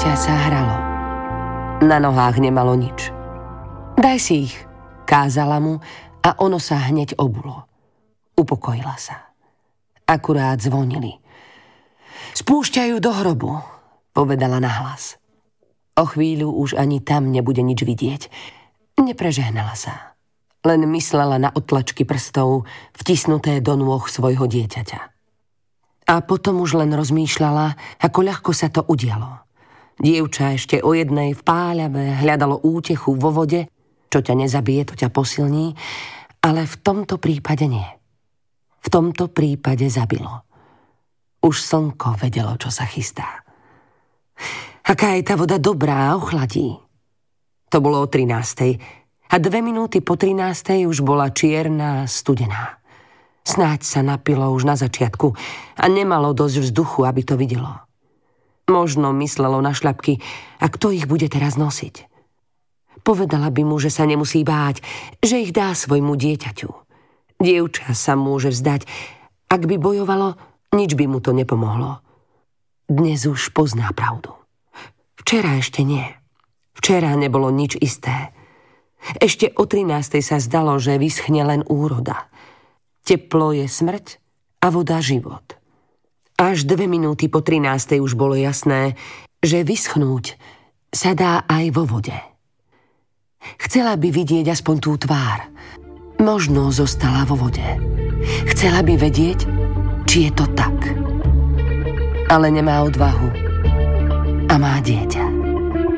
dieťa sa hralo. Na nohách nemalo nič. Daj si ich, kázala mu a ono sa hneď obulo. Upokojila sa. Akurát zvonili. Spúšťajú do hrobu, povedala nahlas. O chvíľu už ani tam nebude nič vidieť. Neprežehnala sa. Len myslela na otlačky prstov vtisnuté do nôh svojho dieťaťa. A potom už len rozmýšľala, ako ľahko sa to udialo. Dievča ešte o jednej v páľave hľadalo útechu vo vode, čo ťa nezabije, to ťa posilní, ale v tomto prípade nie. V tomto prípade zabilo. Už slnko vedelo, čo sa chystá. Aká je tá voda dobrá a ochladí. To bolo o 13:00 a 2 minúty po 13:00 už bola čierna a studená. Snáď sa napilo už na začiatku a nemalo dosť vzduchu, aby to videlo. Možno myslelo na šľapky, a kto ich bude teraz nosiť. Povedala by mu, že sa nemusí báť, že ich dá svojmu dieťaťu. Dievča sa môže vzdať. Ak by bojovalo, nič by mu to nepomohlo. Dnes už pozná pravdu. Včera ešte nie. Včera nebolo nič isté. Ešte o 13:00 sa zdalo, že vyschne len úroda. Teplo je smrť a voda život. Až 2 minúty po 13:00 už bolo jasné, že vyschnúť sa dá aj vo vode. Chcela by vidieť aspoň tú tvár. Možno zostala vo vode. Chcela by vedieť, či je to tak. Ale nemá odvahu a má dieťa.